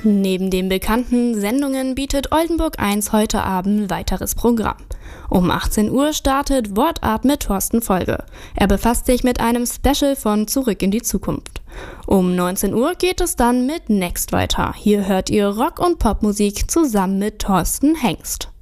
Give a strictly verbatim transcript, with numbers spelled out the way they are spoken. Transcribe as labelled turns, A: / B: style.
A: Neben den bekannten Sendungen bietet Oldenburg eins heute Abend weiteres Programm. Um achtzehn Uhr startet Wortart mit Thorsten Folge. Er befasst sich mit einem Special von Zurück in die Zukunft. Um neunzehn Uhr geht es dann mit Next weiter. Hier hört ihr Rock- und Popmusik zusammen mit Thorsten Hengst.